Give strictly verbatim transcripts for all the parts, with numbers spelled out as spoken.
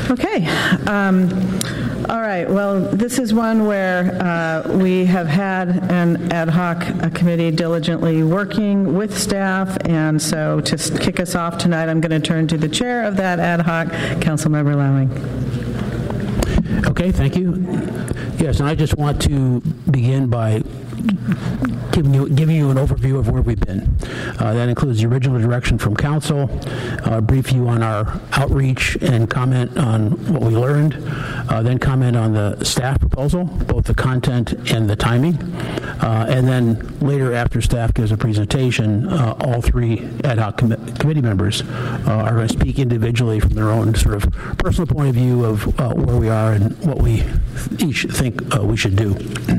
Okay. Um, all right. Well, this is one where uh, we have had an ad hoc uh, committee diligently working with staff, and so to kick us off tonight, I'm going to turn to the chair of that ad hoc, Councilmember Lowing. Okay, thank you. Yes, and I just want to begin by giving you giving you an overview of where we've been. Uh, that includes the original direction from council, uh, brief you on our outreach, and comment on what we learned, uh, then comment on the staff proposal, both the content and the timing, uh, and then later, after staff gives a presentation, uh, all three ad hoc com- committee members uh, are going to speak individually from their own sort of personal point of view of uh, where we are and what we each think uh, we should do.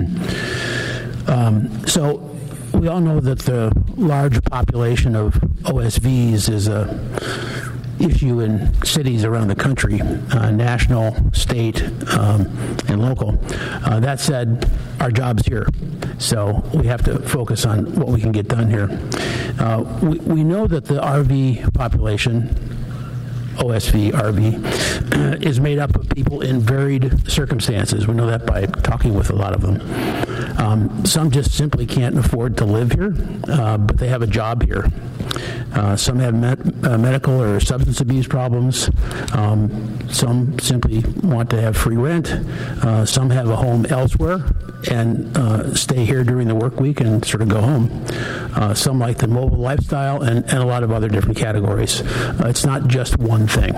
Um, so we all know that the large population of O S Vs is a issue in cities around the country, uh, national, state, um, and local. Uh, that said, our job's here, so we have to focus on what we can get done here. Uh, we, we know that the R V population, O S V, R V, is made up of people in varied circumstances. We know that by talking with a lot of them. Um, some just simply can't afford to live here, uh, but they have a job here. Uh, some have med- uh, medical or substance abuse problems. Um, some simply want to have free rent. Uh, some have a home elsewhere and uh, stay here during the work week and sort of go home. Uh, some like the mobile lifestyle, and, and a lot of other different categories. Uh, it's not just one thing.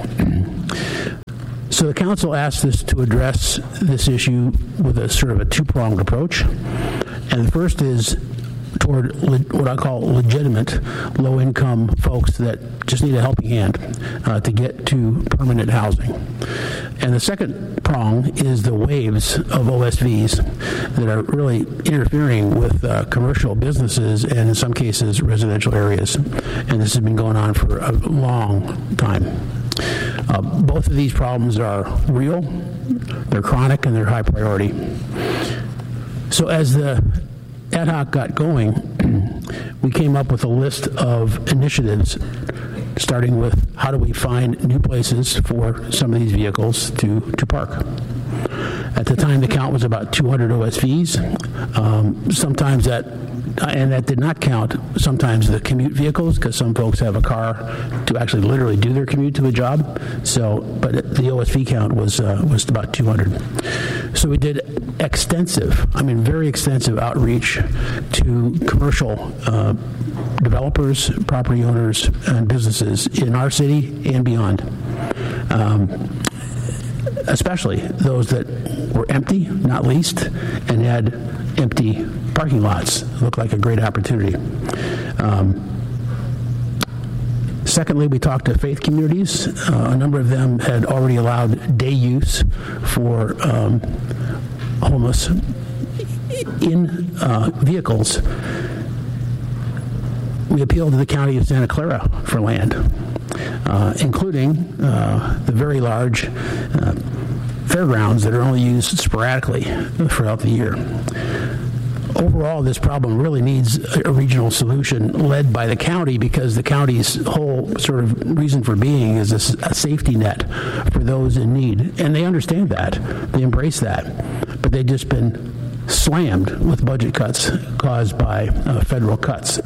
So the council asked us to address this issue with a sort of a two-pronged approach. And the first is toward le- what I call legitimate low-income folks that just need a helping hand uh, to get to permanent housing. And the second prong is the waves of O S Vs that are really interfering with uh, commercial businesses and in some cases residential areas. And this has been going on for a long time. Uh, both of these problems are real, they're chronic, and they're high priority. So as the ad hoc got going, we came up with a list of initiatives, starting with how do we find new places for some of these vehicles to, to park. At the time, the count was about two hundred O S Vs. Um, sometimes that, and that did not count sometimes the commute vehicles, because some folks have a car to actually literally do their commute to a job. So, but the O S V count was uh, was about two hundred. So we did extensive, I mean very extensive outreach to commercial uh, developers, property owners, and businesses in our city and beyond. Um, especially those that were empty, not leased, and had empty parking lots. It looked like a great opportunity. Um, secondly, we talked to faith communities. Uh, a number of them had already allowed day use for um, homeless in uh, vehicles. We appealed to the county of Santa Clara for land, uh, including uh, the very large uh, fairgrounds that are only used sporadically throughout the year. Overall, this problem really needs a regional solution led by the county, because the county's whole sort of reason for being is a, a safety net for those in need. And they understand that. They embrace that. But they've just been slammed with budget cuts caused by uh, federal cuts.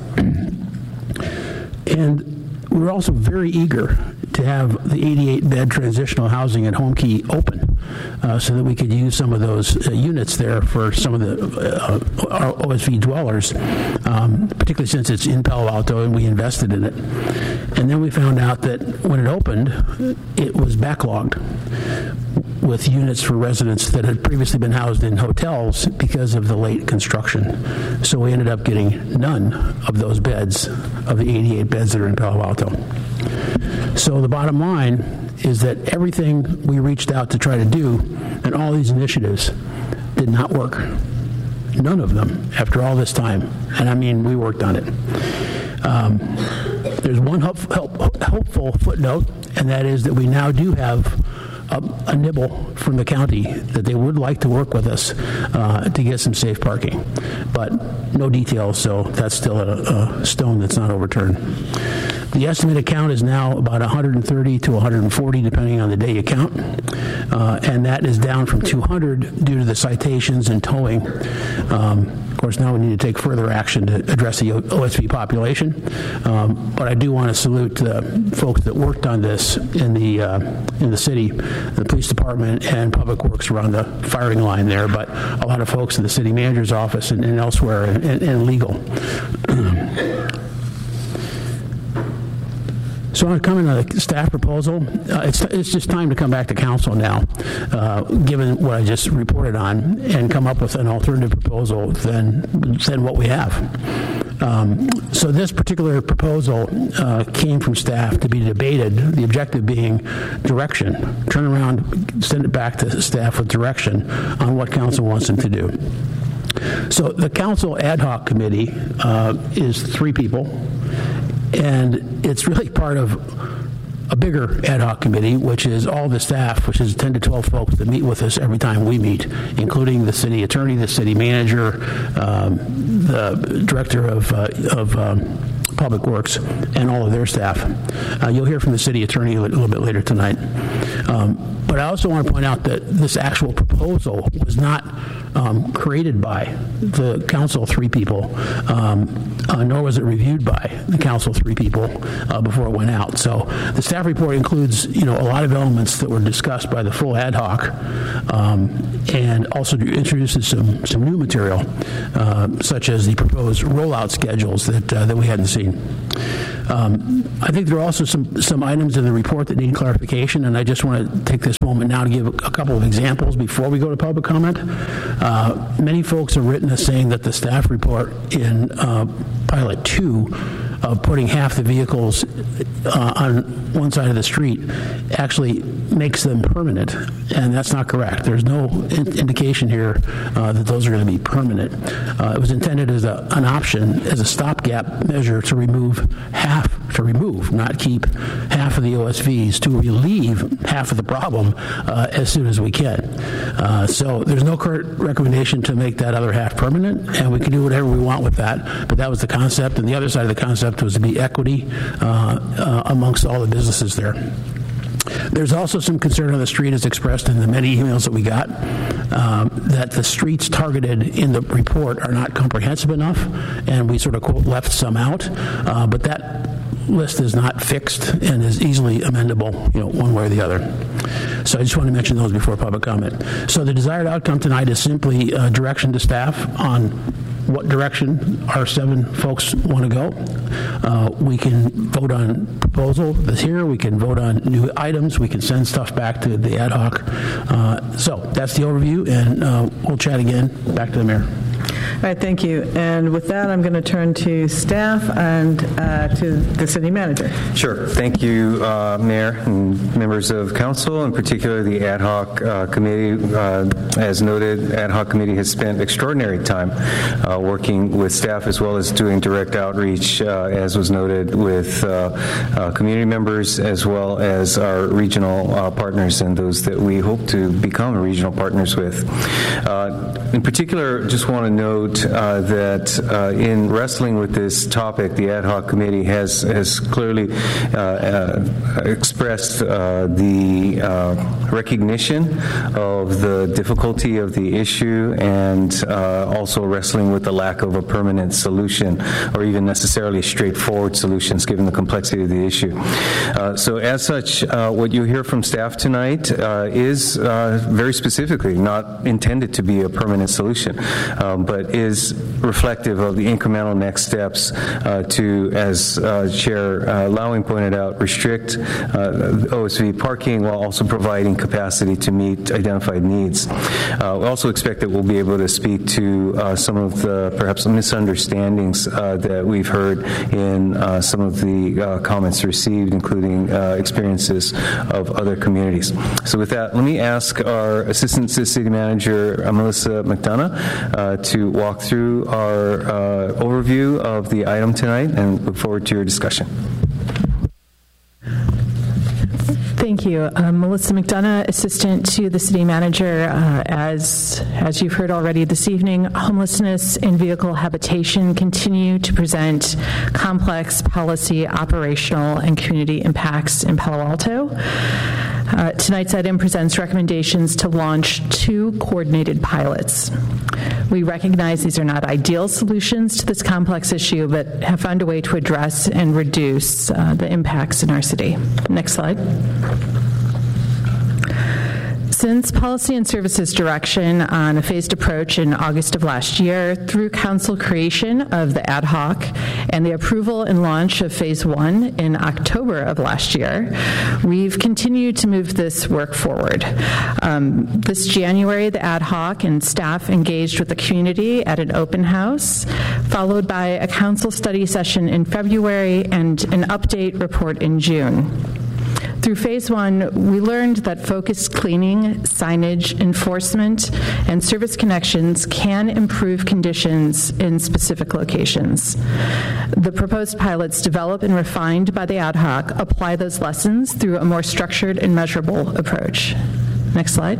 And we're also very eager to have the eighty-eight bed transitional housing at Home Key open uh, so that we could use some of those uh, units there for some of the uh, O S V dwellers, um, particularly since it's in Palo Alto and we invested in it. And then we found out that when it opened, it was backlogged with units for residents that had previously been housed in hotels because of the late construction. So we ended up getting none of those beds, of the eighty-eight beds that are in Palo Alto. So the bottom line is that everything we reached out to try to do and all these initiatives did not work. None of them after all this time. And I mean, we worked on it. Um, there's one help, help, helpful footnote, and that is that we now do have a, a nibble from the county that they would like to work with us uh, to get some safe parking. But no details, so that's still a, a stone that's not overturned. The estimated count is now about one hundred thirty to one hundred forty, depending on the day you count, uh, and that is down from two hundred due to the citations and towing. Um, of course, now we need to take further action to address the O S V population, um, but I do want to salute the folks that worked on this in the uh, in the city, the police department and Public Works around the firing line there, but a lot of folks in the city manager's office and, and elsewhere, and, and, and legal. So I'm coming to the staff proposal. Uh, it's, it's just time to come back to council now, uh, given what I just reported on, and come up with an alternative proposal than, than what we have. Um, so this particular proposal uh, came from staff to be debated, the objective being direction. Turn around, send it back to staff with direction on what council wants them to do. So the council ad hoc committee uh, is three people, and it's really part of a bigger ad hoc committee, which is all the staff, which is ten to twelve folks that meet with us every time we meet, including the city attorney, the city manager, um, the director of, uh, of um, Public Works, and all of their staff. Uh, you'll hear from the city attorney a little bit later tonight. Um, but I also want to point out that this actual proposal was not um, created by the council three people, um, uh, nor was it reviewed by the council three people uh, before it went out. So the staff report includes, you know, a lot of elements that were discussed by the full ad hoc, um, and also introduces some some new material, uh, such as the proposed rollout schedules that uh, that we hadn't seen. Um, I think there are also some, some items in the report that need clarification, and I just want to take this moment now to give a, a couple of examples before we go to public comment. Uh, many folks have written us saying that the staff report in uh, Pilot two of putting half the vehicles uh, on one side of the street actually makes them permanent, and that's not correct. There's no in- indication here uh, that those are going to be permanent. Uh, it was intended as a, an option, as a stopgap measure to remove half, to remove, not keep half of the O S Vs, to relieve half of the problem uh, as soon as we can. Uh, so there's no current recommendation to make that other half permanent, and we can do whatever we want with that, but that was the concept, and the other side of the concept was to be equity uh, uh, amongst all the businesses there. There's also some concern on the street, as expressed in the many emails that we got, um, that the streets targeted in the report are not comprehensive enough, and we sort of, quote, left some out, uh, but that list is not fixed and is easily amendable, you know, one way or the other. So I just want to mention those before public comment. So the desired outcome tonight is simply uh, direction to staff on what direction our seven folks want to go. Uh, we can vote on proposal that's here. We can vote on new items. We can send stuff back to the ad hoc. Uh, so that's the overview, and uh, we'll chat again. Back to the mayor. All right, thank you. And with that, I'm going to turn to staff and uh, to the city manager. Sure. Thank you, uh, Mayor and members of council, in particular the ad hoc uh, committee. Uh, as noted, ad hoc committee has spent extraordinary time uh, working with staff as well as doing direct outreach, uh, as was noted, with uh, uh, community members as well as our regional uh, partners and those that we hope to become regional partners with. Uh, in particular, just want to note uh, that uh, in wrestling with this topic, the ad hoc committee has has clearly uh, uh, expressed uh, the uh, recognition of the difficulty of the issue, and uh, also wrestling with the lack of a permanent solution, or even necessarily straightforward solutions, given the complexity of the issue. Uh, so, as such, uh, what you hear from staff tonight uh, is uh, very specifically not intended to be a permanent solution, um, but is reflective of the incremental next steps uh, to, as uh, Chair uh, Lowing pointed out, restrict uh, O S V parking while also providing capacity to meet identified needs. Uh, we also expect that we'll be able to speak to uh, some of the perhaps misunderstandings uh, that we've heard in uh, some of the uh, comments received, including uh, experiences of other communities. So with that, let me ask our Assistant City Manager, uh, Melissa McDonough, uh, to walk through our uh, overview of the item tonight, and look forward to your discussion. Thank Thank you. Uh, Melissa McDonough, Assistant to the City Manager. Uh, as, as you've heard already this evening, homelessness and vehicle habitation continue to present complex policy, operational, and community impacts in Palo Alto. Uh, tonight's item presents recommendations to launch two coordinated pilots. We recognize these are not ideal solutions to this complex issue, but have found a way to address and reduce uh, the impacts in our city. Next slide. Since Policy and Services direction on a phased approach in August of last year, through council creation of the ad hoc and the approval and launch of phase one in October of last year, we've continued to move this work forward. Um, this January, the ad hoc and staff engaged with the community at an open house, followed by a council study session in February and an update report in June. Through phase one, we learned that focused cleaning, signage, enforcement, and service connections can improve conditions in specific locations. The proposed pilots, developed and refined by the ad hoc, apply those lessons through a more structured and measurable approach. Next slide.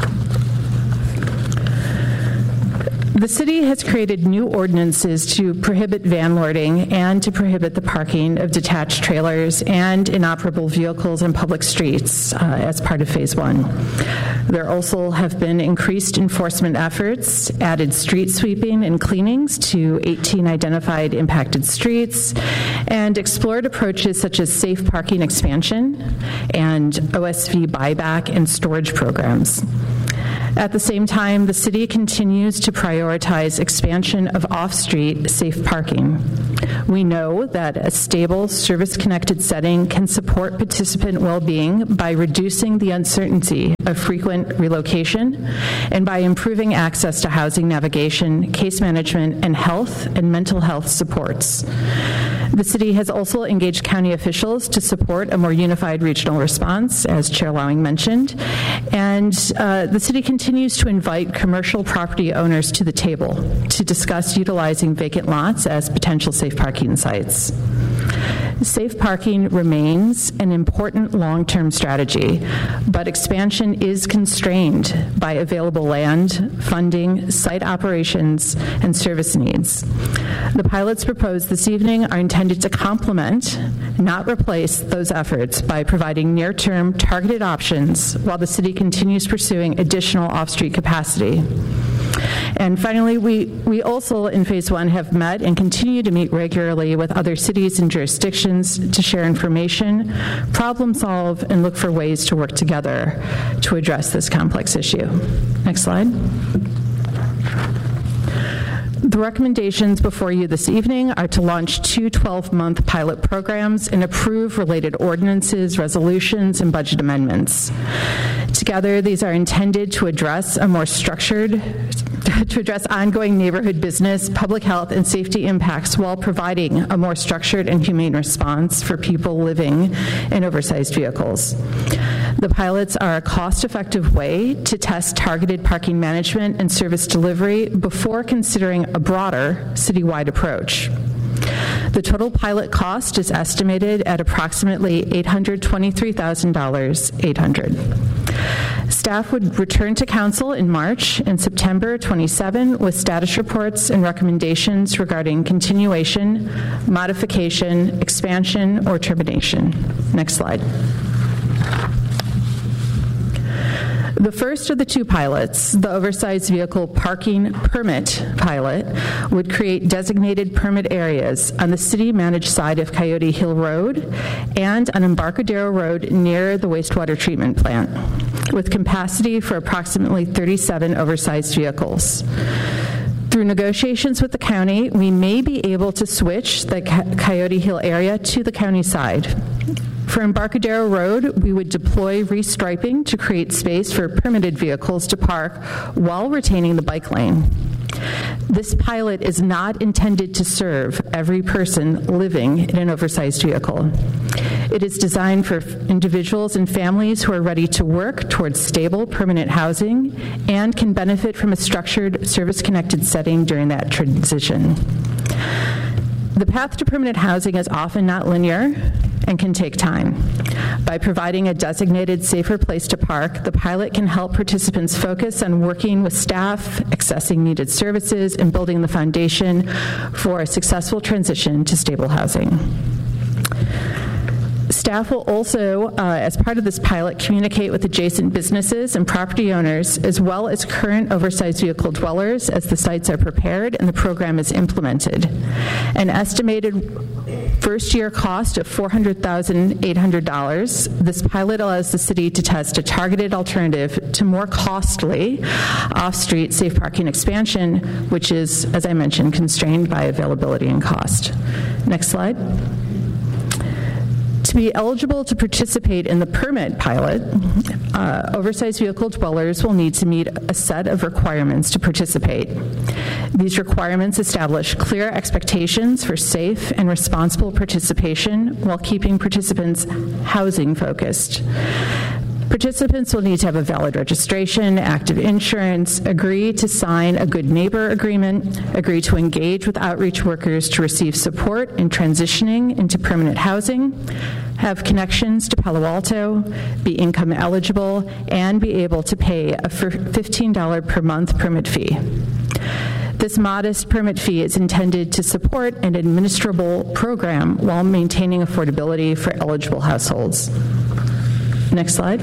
The city has created new ordinances to prohibit van loading and to prohibit the parking of detached trailers and inoperable vehicles on public streets uh, as part of phase one. There also have been increased enforcement efforts, added street sweeping and cleanings to eighteen identified impacted streets, and explored approaches such as safe parking expansion and O S V buyback and storage programs. At the same time, the city continues to prioritize expansion of off-street safe parking. We know that a stable, service-connected setting can support participant well-being by reducing the uncertainty of frequent relocation and by improving access to housing navigation, case management, and health and mental health supports. The city has also engaged county officials to support a more unified regional response, as Chair Lowing mentioned, and uh, the city continues to invite commercial property owners to the table to discuss utilizing vacant lots as potential safe parking sites. Safe parking remains an important long-term strategy, but expansion is constrained by available land, funding, site operations, and service needs. The pilots proposed this evening are intended to complement, not replace, those efforts by providing near-term targeted options while the city continues pursuing additional off-street capacity. And finally, we, we also in phase one have met and continue to meet regularly with other cities and jurisdictions to share information, problem solve, and look for ways to work together to address this complex issue. Next slide. The recommendations before you this evening are to launch two twelve-month pilot programs and approve related ordinances, resolutions, and budget amendments. Together, these are intended to address a more structured, to address ongoing neighborhood business, public health, and safety impacts while providing a more structured and humane response for people living in oversized vehicles. The pilots are a cost-effective way to test targeted parking management and service delivery before considering a broader citywide approach. The total pilot cost is estimated at approximately eight hundred twenty-three thousand eight hundred dollars. Staff would return to Council in March and September twenty-seventh with status reports and recommendations regarding continuation, modification, expansion, or termination. Next slide. The first of the two pilots, the oversized vehicle parking permit pilot, would create designated permit areas on the city-managed side of Coyote Hill Road and on Embarcadero Road near the wastewater treatment plant, with capacity for approximately thirty-seven oversized vehicles. Through negotiations with the county, we may be able to switch the Coyote Hill area to the county side. For Embarcadero Road, we would deploy restriping to create space for permitted vehicles to park while retaining the bike lane. This pilot is not intended to serve every person living in an oversized vehicle. It is designed for individuals and families who are ready to work towards stable, permanent housing and can benefit from a structured, service-connected setting during that transition. The path to permanent housing is often not linear, and can take time. By providing a designated safer place to park, the pilot can help participants focus on working with staff, accessing needed services, and building the foundation for a successful transition to stable housing. Staff will also, uh, as part of this pilot, communicate with adjacent businesses and property owners, as well as current oversized vehicle dwellers, as the sites are prepared and the program is implemented. An estimated first-year cost of four hundred thousand eight hundred dollars. This pilot allows the city to test a targeted alternative to more costly off-street safe parking expansion, which is, as I mentioned, constrained by availability and cost. Next slide. To be eligible to participate in the permit pilot, uh, oversized vehicle dwellers will need to meet a set of requirements to participate. These requirements establish clear expectations for safe and responsible participation while keeping participants housing focused. Participants will need to have a valid registration, active insurance, agree to sign a good neighbor agreement, agree to engage with outreach workers to receive support in transitioning into permanent housing, have connections to Palo Alto, be income eligible, and be able to pay a fifteen dollars per month permit fee. This modest permit fee is intended to support an administrable program while maintaining affordability for eligible households. Next slide.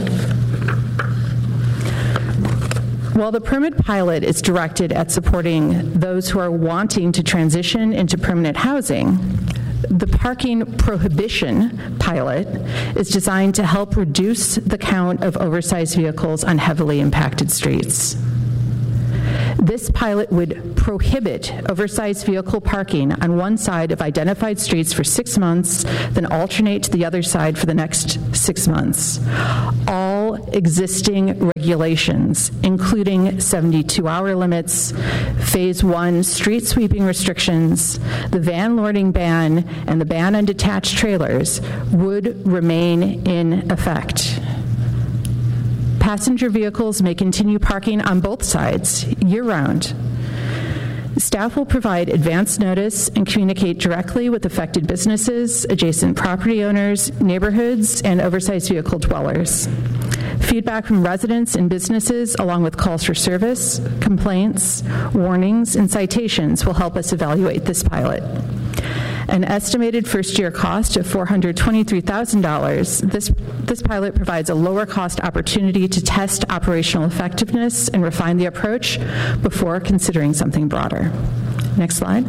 While the permit pilot is directed at supporting those who are wanting to transition into permanent housing, the parking prohibition pilot is designed to help reduce the count of oversized vehicles on heavily impacted streets. This pilot would prohibit oversized vehicle parking on one side of identified streets for six months, then alternate to the other side for the next six months. All existing regulations, including seventy-two hour limits, Phase one street sweeping restrictions, the van loading ban, and the ban on detached trailers would remain in effect. Passenger vehicles may continue parking on both sides year-round. Staff will provide advance notice and communicate directly with affected businesses, adjacent property owners, neighborhoods, and oversized vehicle dwellers. Feedback from residents and businesses, along with calls for service, complaints, warnings, and citations will help us evaluate this pilot. An estimated first-year cost of four hundred twenty-three thousand dollars, this, this pilot provides a lower-cost opportunity to test operational effectiveness and refine the approach before considering something broader. Next slide.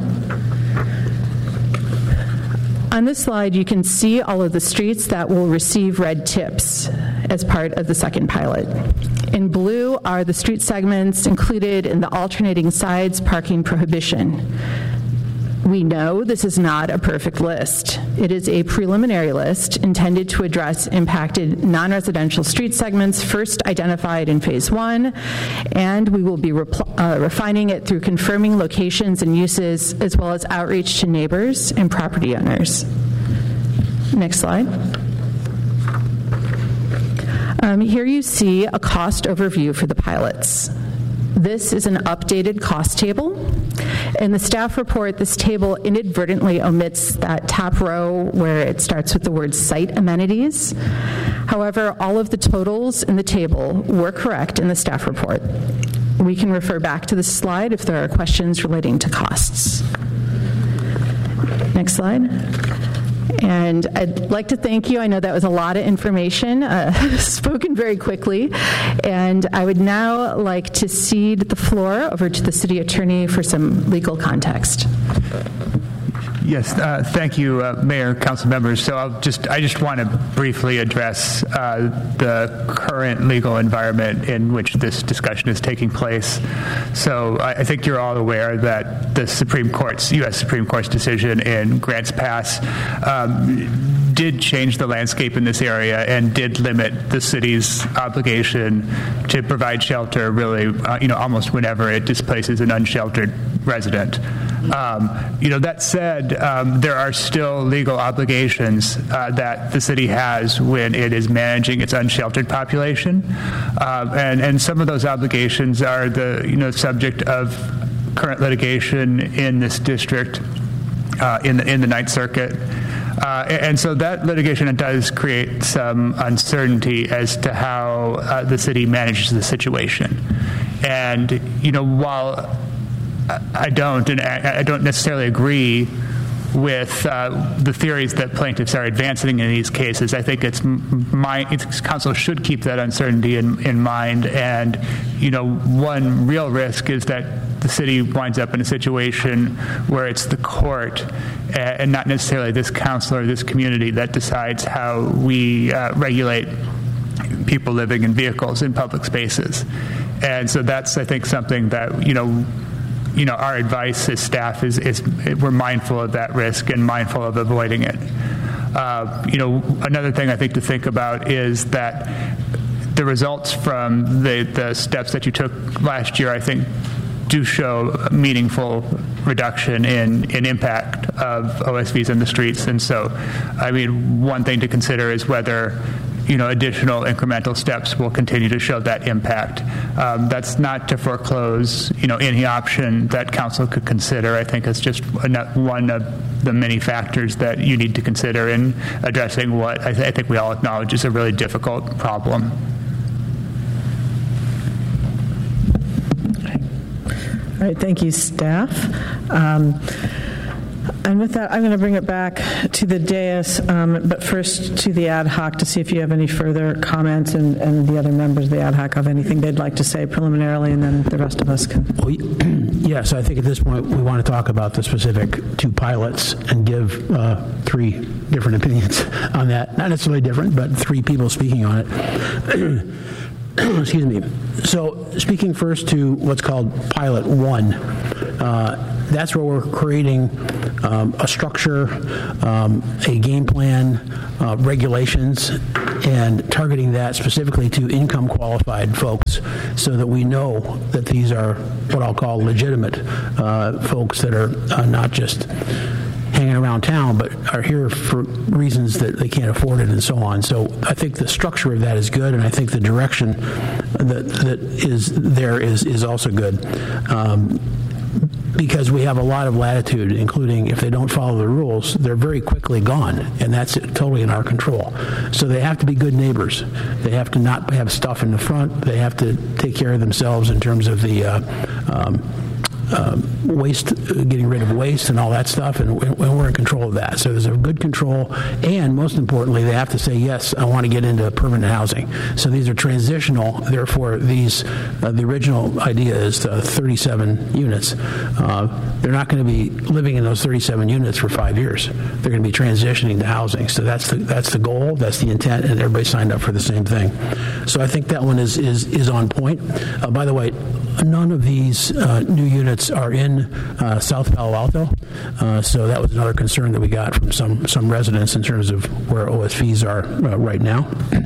On this slide, you can see all of the streets that will receive red tips as part of the second pilot. In blue are the street segments included in the alternating sides parking prohibition. We know this is not a perfect list. It is a preliminary list intended to address impacted non-residential street segments first identified in phase one, and we will be uh, refining it through confirming locations and uses, as well as outreach to neighbors and property owners. Next slide. Um, here you see a cost overview for the pilots. This is an updated cost table. In the staff report, this table inadvertently omits that top row where it starts with the word site amenities. However, all of the totals in the table were correct in the staff report. We can refer back to this slide if there are questions relating to costs. Next slide. And I'd like to thank you. I know that was a lot of information, uh, spoken very quickly. And I would now like to cede the floor over to the city attorney for some legal context. Yes, uh, thank you, uh, Mayor, council members. So I'll just, I just want to briefly address uh, the current legal environment in which this discussion is taking place. So I, I think you're all aware that the Supreme Court's, U S Supreme Court's decision in Grants Pass um, did change the landscape in this area and did limit the city's obligation to provide shelter really, uh, you know, almost whenever it displaces an unsheltered resident. Um, you know, that said, um, there are still legal obligations uh, that the city has when it is managing its unsheltered population, uh, and and some of those obligations are the you know subject of current litigation in this district, uh, in the in the Ninth Circuit. Uh, and so that litigation does create some uncertainty as to how uh, the city manages the situation. And, you know, while I don't, and I don't necessarily agree with uh, the theories that plaintiffs are advancing in these cases, I think it's my it's, council should keep that uncertainty in, in mind. And, you know, one real risk is that the city winds up in a situation where it's the court and not necessarily this council or this community that decides how we uh, regulate people living in vehicles in public spaces. And so that's, I think, something that, you know, you know, our advice as staff is, is we're mindful of that risk and mindful of avoiding it. Uh, you know, another thing I think to think about is that the results from the, the steps that you took last year, I think, do show a meaningful reduction in, in impact of O S Vs in the streets. And so, I mean, one thing to consider is whether, you know, additional incremental steps will continue to show that impact. Um, that's not to foreclose, you know, any option that council could consider. I think it's just one of the many factors that you need to consider in addressing what I, th- I think we all acknowledge is a really difficult problem. All right, thank you, staff. Um, And with that, I'm going to bring it back to the dais, um, but first to the ad hoc to see if you have any further comments, and, and the other members of the ad hoc have anything they'd like to say preliminarily, and then the rest of us can. Well, yes, I think at this point we want to talk about the specific two pilots and give uh, three different opinions on that. Not necessarily different, but three people speaking on it. Excuse me. So speaking first to what's called Pilot One, uh, that's where we're creating um, a structure, um, a game plan, uh, regulations, and targeting that specifically to income qualified folks so that we know that these are what I'll call legitimate uh, folks that are uh, not just hanging around town, but are here for reasons that they can't afford it and so on. So I think the structure of that is good, and I think the direction that that is there is, is also good. Um, because we have a lot of latitude, including if they don't follow the rules, they're very quickly gone, and that's totally in our control. So they have to be good neighbors. They have to not have stuff in the front. They have to take care of themselves in terms of the uh, um, Um, waste, getting rid of waste and all that stuff, and we're in control of that. So there's a good control, and most importantly, they have to say, yes, I want to get into permanent housing. So these are transitional, therefore these, uh, the original idea is uh, thirty-seven units. Uh, they're not going to be living in those thirty-seven units for five years. They're going to be transitioning to housing. So that's the, that's the goal, that's the intent, and everybody signed up for the same thing. So I think that one is, is, is on point. Uh, by the way, none of these uh, new units are in uh, South Palo Alto, uh, so that was another concern that we got from some some residents in terms of where O S Vs are uh, right now.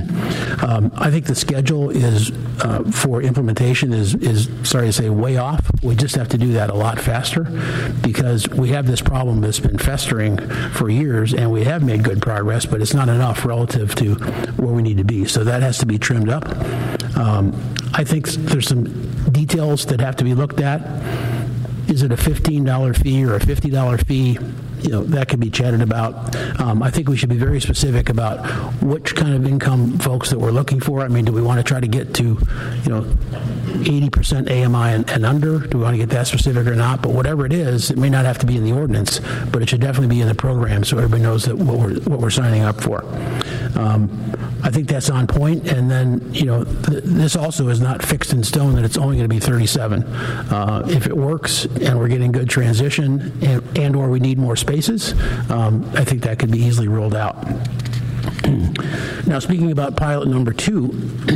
Um, I think the schedule is uh, for implementation is is sorry to say way off. We just have to do that a lot faster because we have this problem that's been festering for years, and we have made good progress, but it's not enough relative to where we need to be. So that has to be trimmed up. Um, I think there's some details that have to be looked at. Is it a fifteen dollars fee or a fifty dollars fee? You know, that could be chatted about. Um, I think we should be very specific about which kind of income folks that we're looking for. I mean, do we want to try to get to, you know, eighty percent A M I and, and under? Do we want to get that specific or not? But whatever it is, it may not have to be in the ordinance, but it should definitely be in the program so everybody knows that what we're, what we're signing up for. Um, I think that's on point. And then, you know, th- this also is not fixed in stone that it's only going to be thirty-seven. Uh, if it works and we're getting good transition and, and or we need more spaces, um, I think that could be easily rolled out. Now, speaking about pilot number two,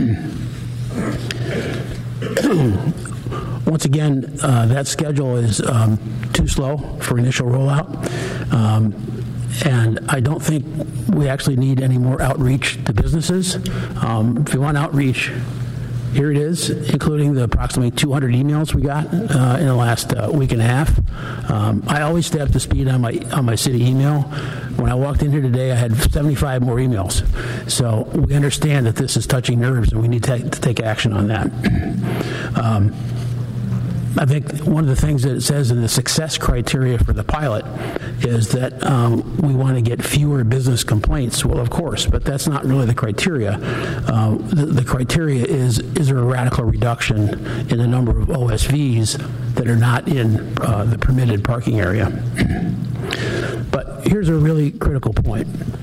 once again, uh, that schedule is um, too slow for initial rollout. Um, And I don't think we actually need any more outreach to businesses. Um, if you want outreach, here it is, including the approximately two hundred emails we got uh, in the last uh, week and a half. Um, I always stay up to speed on my on my city email. When I walked in here today, I had seventy-five more emails. So we understand that this is touching nerves, and we need to, to take action on that. Um, I think one of the things that it says in the success criteria for the pilot is that um, we want to get fewer business complaints. Well, of course, but that's not really the criteria. Uh, the, the criteria is, is there a radical reduction in the number of O S Vs that are not in uh, the permitted parking area? But here's a really critical point.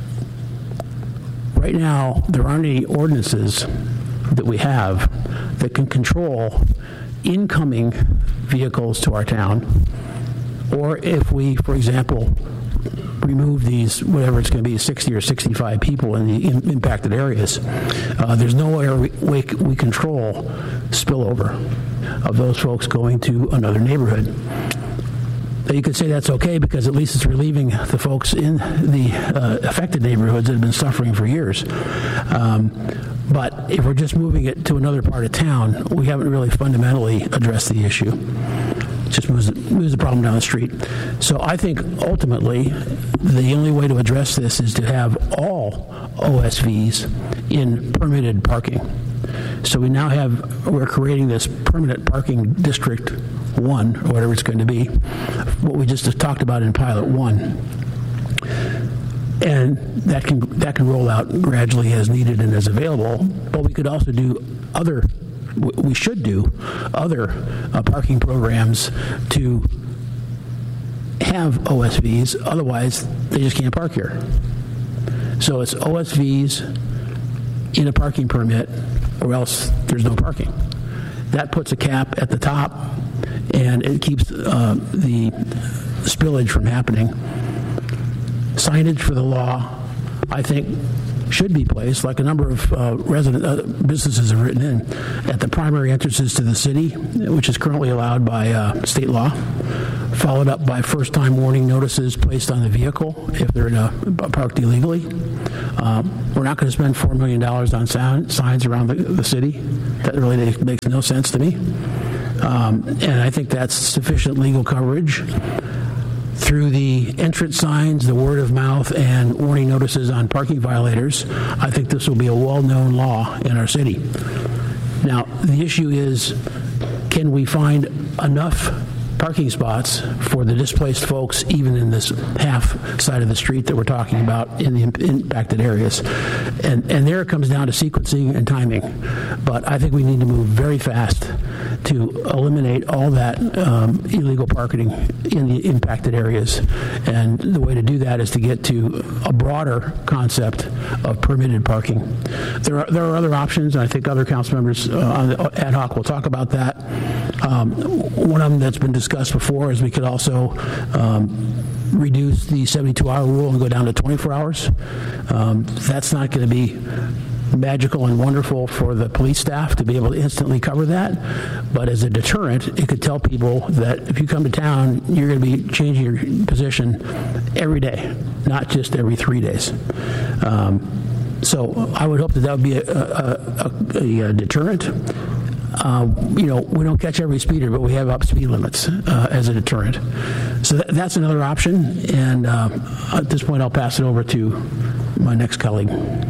Right now, there aren't any ordinances that we have that can control incoming vehicles to our town, or if we, for example, remove these, whatever it's going to be, sixty or sixty-five people in the in impacted areas, uh, there's no way we, we, we control spillover of those folks going to another neighborhood. You could say that's okay because at least it's relieving the folks in the uh, affected neighborhoods that have been suffering for years. Um, but if we're just moving it to another part of town, we haven't really fundamentally addressed the issue. It just moves, moves the problem down the street. So I think ultimately the only way to address this is to have all O S Vs in permitted parking. So we now have, we're creating this permanent parking district one, or whatever it's going to be, what we just talked about in pilot one. And that can that can roll out gradually as needed and as available, but we could also do other, we should do other uh, parking programs to have O S Vs, otherwise they just can't park here. So it's O S Vs in a parking permit, or else there's no parking. That puts a cap at the top, and it keeps uh, the spillage from happening. Signage for the law, I think, should be placed, like a number of uh, resident uh, businesses have written in, at the primary entrances to the city, which is currently allowed by uh, state law, followed up by first-time warning notices placed on the vehicle if they're in a, parked illegally. Uh, we're not going to spend four million dollars on sound, signs around the, the city. That really makes no sense to me. Um, and I think that's sufficient legal coverage. Through the entrance signs, the word of mouth, and warning notices on parking violators, I think this will be a well-known law in our city. Now, the issue is, can we find enough parking spots for the displaced folks, even in this half side of the street that we're talking about in the impacted areas? And, and there it comes down to sequencing and timing. But I think we need to move very fast to eliminate all that um, illegal parking in the impacted areas. And the way to do that is to get to a broader concept of permitted parking. There are, there are other options, and I think other council members uh, on the ad hoc will talk about that. Um, one of them that's been discussed before is we could also um, reduce the seventy-two hour rule and go down to twenty-four hours. Um, that's not going to be magical and wonderful for the police staff to be able to instantly cover that, but as a deterrent, it could tell people that if you come to town, you're going to be changing your position every day, not just every three days. Um, so I would hope that that would be a, a, a, a deterrent. Uh, you know, we don't catch every speeder, but we have up speed limits uh, as a deterrent. So th- that's another option, and uh, at this point, I'll pass it over to my next colleague.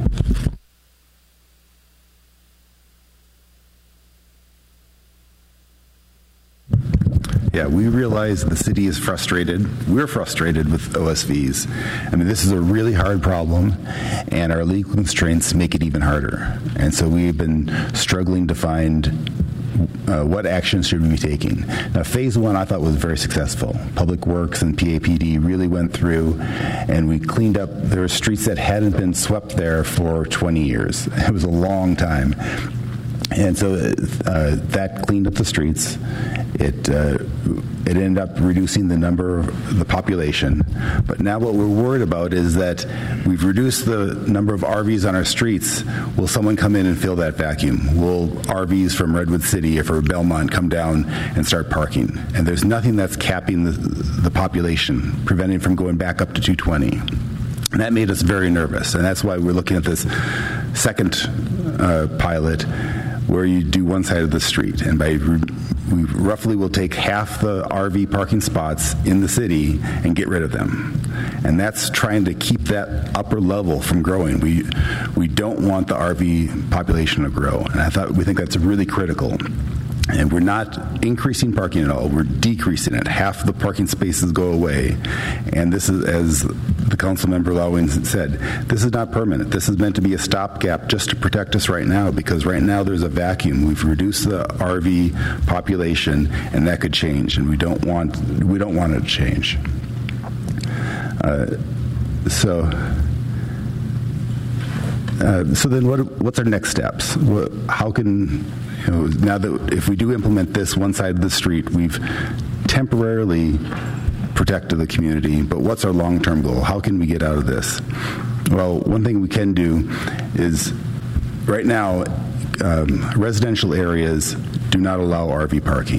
Yeah, we realize the city is frustrated. We're frustrated with O S Vs. I mean, this is a really hard problem, and our legal constraints make it even harder. And so we've been struggling to find uh, what actions should we be taking. Now, phase one I thought was very successful. Public Works and P A P D really went through, and we cleaned up. There were streets that hadn't been swept there for twenty years. It was a long time. And so uh, that cleaned up the streets. It uh, it ended up reducing the number of the population. But now what we're worried about is that we've reduced the number of R Vs on our streets. Will someone come in and fill that vacuum? Will R Vs from Redwood City or from Belmont come down and start parking? And there's nothing that's capping the, the population, preventing from going back up to two twenty. And that made us very nervous. And that's why we're looking at this second uh, pilot, where you do one side of the street, and by we roughly will take half the R V parking spots in the city and get rid of them, and that's trying to keep that upper level from growing. We we don't want the R V population to grow, and I thought we think that's really critical. And we're not increasing parking at all. We're decreasing it. Half the parking spaces go away. And this is, as the council member Lawins said, this is not permanent. This is meant to be a stopgap just to protect us right now, because right now there's a vacuum. We've reduced the R V population, and that could change. And we don't want we don't want it to change. Uh, so. Uh, so then, what what's our next steps? What, how can You know, now that if we do implement this one side of the street, we've temporarily protected the community, but what's our long-term goal? How can we get out of this? Well, one thing we can do is, right now, um, residential areas do not allow R V parking.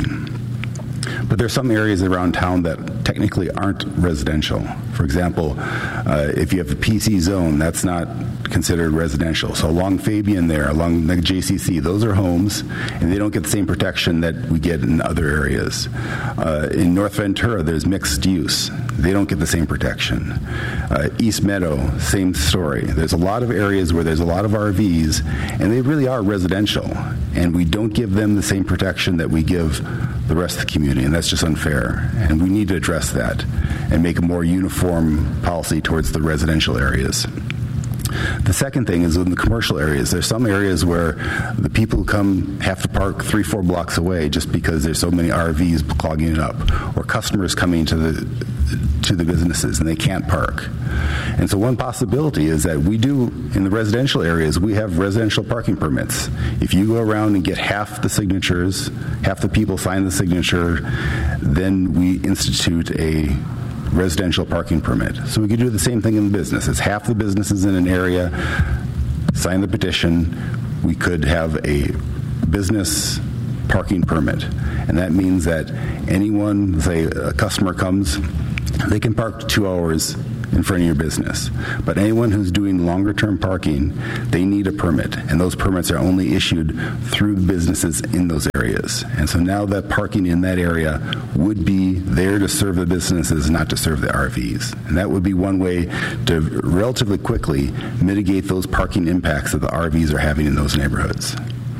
But there's some areas around town that technically aren't residential. For example, uh, if you have a P C zone, that's not considered residential. So along Fabian there, along the J C C, those are homes, and they don't get the same protection that we get in other areas. Uh, in North Ventura, there's mixed use. They don't get the same protection. Uh, East Meadow, same story. There's a lot of areas where there's a lot of R Vs, and they really are residential, and we don't give them the same protection that we give the rest of the community, and that's just unfair. And we need to address that and make a more uniform policy towards the residential areas. The second thing is in the commercial areas. There's some areas where the people who come have to park three, four blocks away just because there's so many R Vs clogging it up, or customers coming to the to the businesses and they can't park. And so one possibility is that we do, in the residential areas, we have residential parking permits. If you go around and get half the signatures, half the people sign the signature, then we institute a residential parking permit. So we could do the same thing in the business. It's half the businesses in an area sign the petition, we could have a business parking permit. And that means that anyone, say a customer comes, they can park two hours in front of your business. But anyone who's doing longer term parking, they need a permit. And those permits are only issued through businesses in those areas. And so now that parking in that area would be there to serve the businesses, not to serve the R Vs. And that would be one way to relatively quickly mitigate those parking impacts that the R Vs are having in those neighborhoods.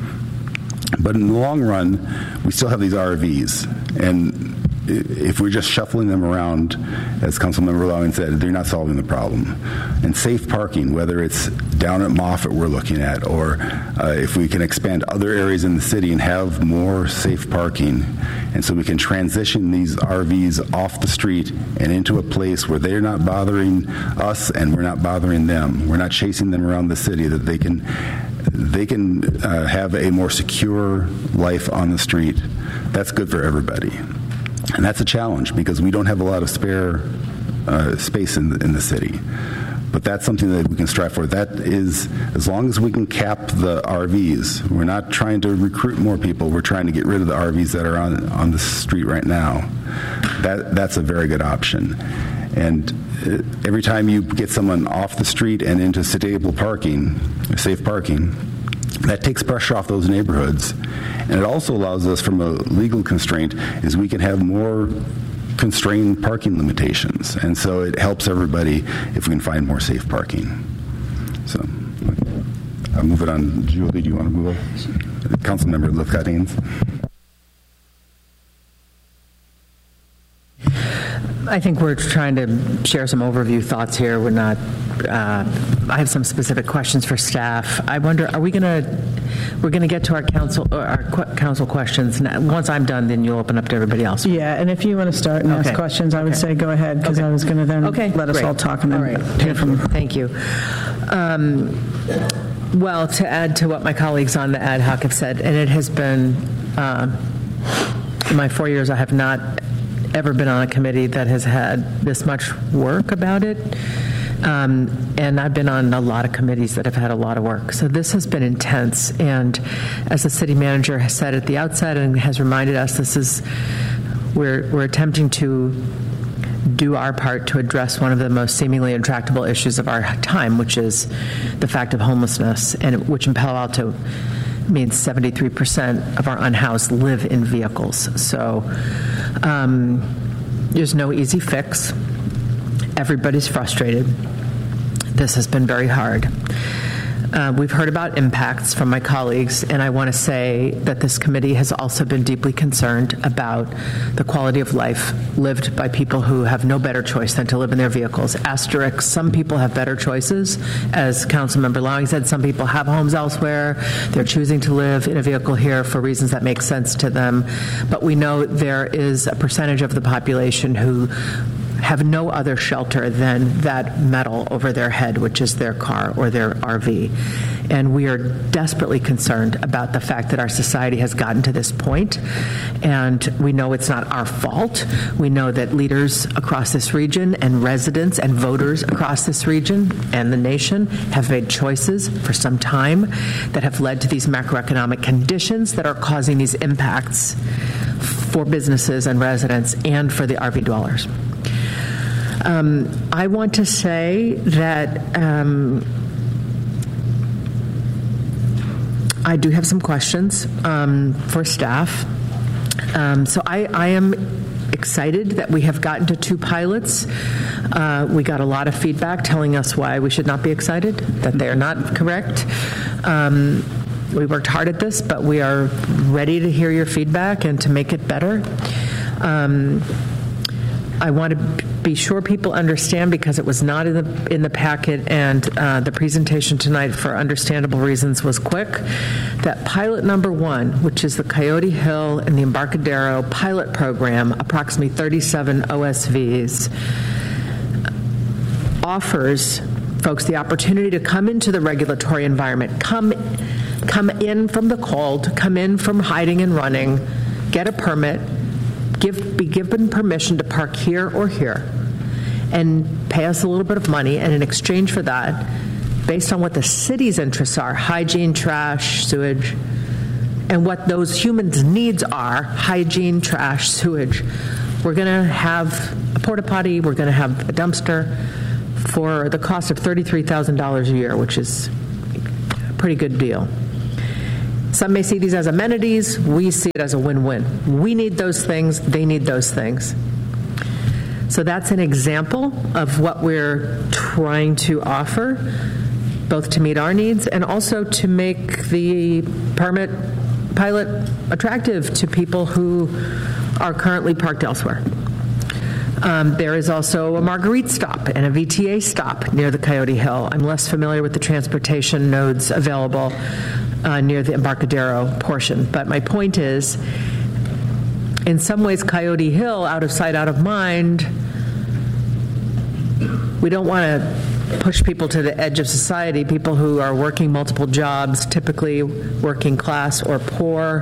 But in the long run, we still have these R Vs. And if we're just shuffling them around, as Councilmember Lawin said, they're not solving the problem. And safe parking, whether it's down at Moffett we're looking at, or uh, if we can expand other areas in the city and have more safe parking, and so we can transition these R Vs off the street and into a place where they're not bothering us and we're not bothering them. We're not chasing them around the city, that they can they can uh, have a more secure life on the street. That's good for everybody. And that's a challenge because we don't have a lot of spare uh, space in the, in the city. But that's something that we can strive for. That is, as long as we can cap the R Vs, we're not trying to recruit more people. We're trying to get rid of the R Vs that are on on the street right now. That that's a very good option. And every time you get someone off the street and into suitable parking, safe parking, that takes pressure off those neighborhoods. And it also allows us, from a legal constraint, is we can have more constrained parking limitations. And so it helps everybody if we can find more safe parking. So I'll move it on. Julie, do you want to move on? Councilmember Lefkowitz-Haynes. I think we're trying to share some overview thoughts here. We're not, uh, I have some specific questions for staff. I wonder, are we going to, we're going to get to our council, or our qu- council questions. Now, once I'm done, then you'll open up to everybody else. Yeah, and if you want to start and Okay. ask questions, I would Okay. say go ahead, because Okay. I was going to then Okay, let us great. all talk and then All right. hear from Thank you. Um, well, to add to what my colleagues on the ad hoc have said, and it has been, uh, in my four years, I have not ever been on a committee that has had this much work about it. Um, and I've been on a lot of committees that have had a lot of work. So this has been intense. And as the city manager has said at the outset and has reminded us, this is, we're, we're attempting to do our part to address one of the most seemingly intractable issues of our time, which is the fact of homelessness, and which in Palo Alto means seventy-three percent of our unhoused live in vehicles. So um, there's no easy fix. Everybody's frustrated. This has been very hard. Uh, we've heard about impacts from my colleagues, and I want to say that this committee has also been deeply concerned about the quality of life lived by people who have no better choice than to live in their vehicles. Asterisk, some people have better choices. As Councilmember Lowing said, some people have homes elsewhere. They're choosing to live in a vehicle here for reasons that make sense to them. But we know there is a percentage of the population who have no other shelter than that metal over their head, which is their car or their R V. And we are desperately concerned about the fact that our society has gotten to this point, and we know it's not our fault. We know that leaders across this region and residents and voters across this region and the nation have made choices for some time that have led to these macroeconomic conditions that are causing these impacts for businesses and residents and for the R V dwellers. Um, I want to say that um, I do have some questions um, for staff. Um, so I, I am excited that we have gotten to two pilots. Uh, we got a lot of feedback telling us why we should not be excited, that they are not correct. Um, we worked hard at this, but we are ready to hear your feedback and to make it better. Um, I want to be sure people understand, because it was not in the in the packet, and uh, the presentation tonight, for understandable reasons, was quick, that pilot number one, which is the Coyote Hill and the Embarcadero pilot program, approximately thirty-seven O S Vs, offers folks the opportunity to come into the regulatory environment, come, come in from the cold, come in from hiding and running, get a permit, Give, be given permission to park here or here, and pay us a little bit of money, and in exchange for that, based on what the city's interests are, hygiene, trash, sewage, and what those humans' needs are, hygiene, trash, sewage, we're going to have a porta potty, we're going to have a dumpster for the cost of thirty-three thousand dollars a year, which is a pretty good deal. Some may see these as amenities. We see it as a win-win. We need those things. They need those things. So that's an example of what we're trying to offer, both to meet our needs and also to make the permit pilot attractive to people who are currently parked elsewhere. Um, there is also a Marguerite stop and a V T A stop near the Coyote Hill. I'm less familiar with the transportation nodes available uh, near the Embarcadero portion. But my point is, in some ways, Coyote Hill, out of sight, out of mind, we don't want to push people to the edge of society, people who are working multiple jobs, typically working class or poor.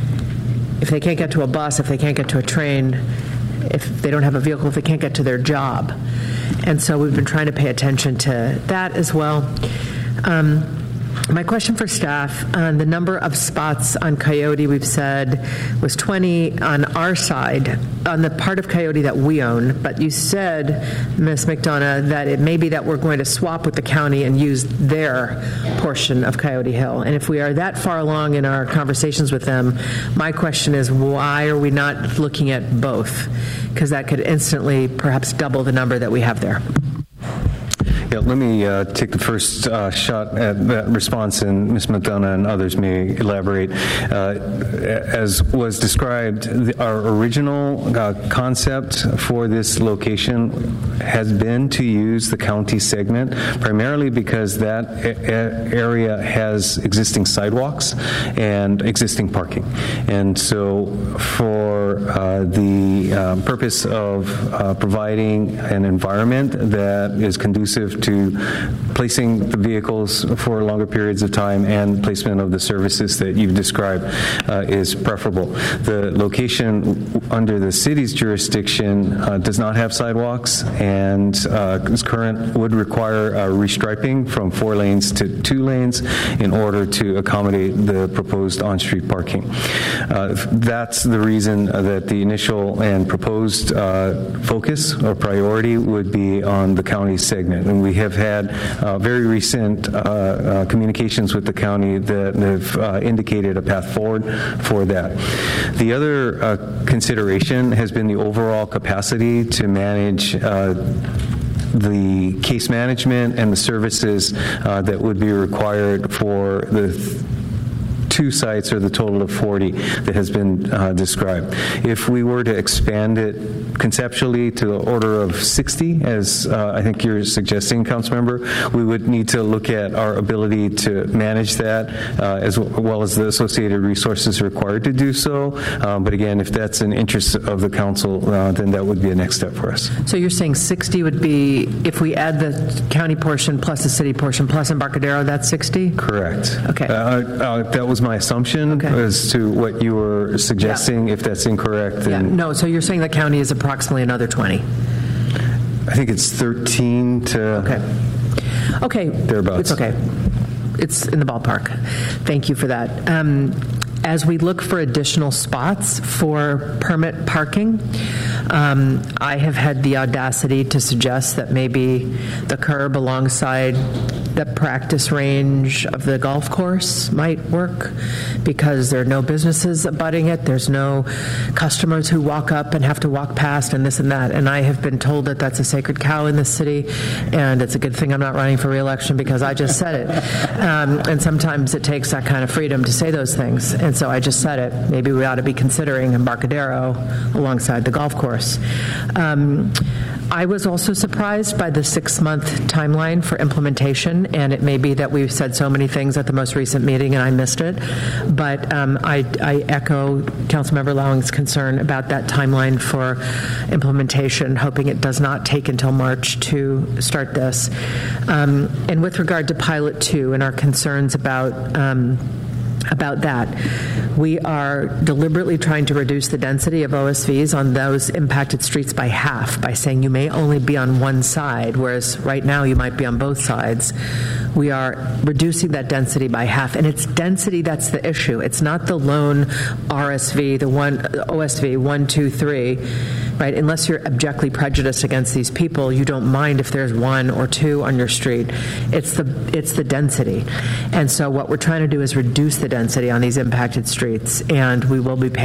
If they can't get to a bus, if they can't get to a train, if they don't have a vehicle, if they can't get to their job. And so we've been trying to pay attention to that as well. Um, my question for staff, on the number of spots on Coyote, we've said, was twenty on our side, on the part of Coyote that we own. But you said, Miz McDonough, that it may be that we're going to swap with the county and use their portion of Coyote Hill. And if we are that far along in our conversations with them, my question is, why are we not looking at both? Because that could instantly perhaps double the number that we have there. Yeah, let me uh, take the first uh, shot at that response, and Miz McDonough and others may elaborate. Uh, as was described, the, our original uh, concept for this location has been to use the county segment, primarily because that a- area has existing sidewalks and existing parking. And so for uh, the uh, purpose of uh, providing an environment that is conducive to placing the vehicles for longer periods of time and placement of the services that you've described uh, is preferable. The location under the city's jurisdiction uh, does not have sidewalks, and uh, its current would require uh, restriping from four lanes to two lanes in order to accommodate the proposed on-street parking. Uh, that's the reason that the initial and proposed uh, focus or priority would be on the county segment. And we have had uh, very recent uh, uh, communications with the county that have uh, indicated a path forward for that. The other uh, consideration has been the overall capacity to manage uh, the case management and the services uh, that would be required for the th- two sites, or the total of forty that has been uh, described. If we were to expand it conceptually to the order of sixty, as uh, I think you're suggesting, Councilmember, we would need to look at our ability to manage that, uh, as well as the associated resources required to do so. Um, but again, if that's an interest of the council, uh, then that would be a next step for us. So you're saying sixty would be, if we add the county portion plus the city portion plus Embarcadero, that's sixty? Correct. Okay. Uh, uh, that was my assumption Okay. as to what you were suggesting. If that's incorrect, Yeah, then no, so you're saying the county is approximately another twenty? I think it's thirteen to Okay. Okay. Thereabouts. It's okay. It's in the ballpark. Thank you for that. Um, As we look for additional spots for permit parking, um, I have had the audacity to suggest that maybe the curb alongside the practice range of the golf course might work, because there are no businesses abutting it. There's no customers who walk up and have to walk past and this and that. And I have been told that that's a sacred cow in this city, and it's a good thing I'm not running for re-election because I just said it. Um, and sometimes it takes that kind of freedom to say those things. And so I just said it. Maybe we ought to be considering Embarcadero alongside the golf course. Um, I was also surprised by the six-month timeline for implementation, and it may be that we've said so many things at the most recent meeting and I missed it, but um, I, I echo Councilmember Lowing's concern about that timeline for implementation, hoping it does not take until March to start this. Um, and with regard to Pilot two and our concerns about um, about that. We are deliberately trying to reduce the density of O S Vs on those impacted streets by half, by saying you may only be on one side, whereas right now you might be on both sides. We are reducing that density by half, and it's density that's the issue. It's not the lone R S V, the one O S V, one, two, three, right? Unless you're objectively prejudiced against these people, you don't mind if there's one or two on your street. It's the it's the density, and so what we're trying to do is reduce the density on these impacted streets, and we will be paying